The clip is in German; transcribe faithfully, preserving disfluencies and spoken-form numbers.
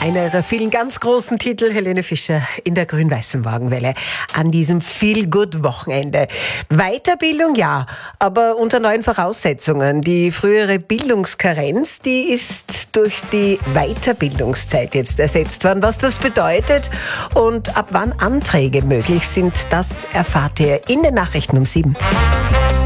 Einer ihrer vielen ganz großen Titel, Helene Fischer in der grün-weißen Morgenwelle an diesem Feel-Good-Wochenende. Weiterbildung, ja, aber unter neuen Voraussetzungen. Die frühere Bildungskarenz, die ist durch die Weiterbildungszeit jetzt ersetzt worden. Was das bedeutet und ab wann Anträge möglich sind, das erfahrt ihr in den Nachrichten um sieben.